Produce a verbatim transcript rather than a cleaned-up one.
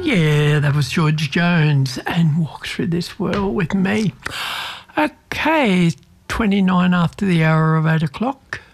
Yeah, that was George Jones and Walk Through This World with me. Okay, twenty-nine after the hour of eight o'clock.